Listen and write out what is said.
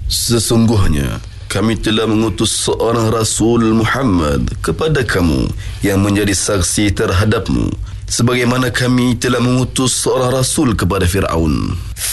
Sesungguhnya kami telah mengutus seorang Rasul Muhammad kepada kamu yang menjadi saksi terhadapmu, sebagaimana kami telah mengutus seorang Rasul kepada Fir'aun.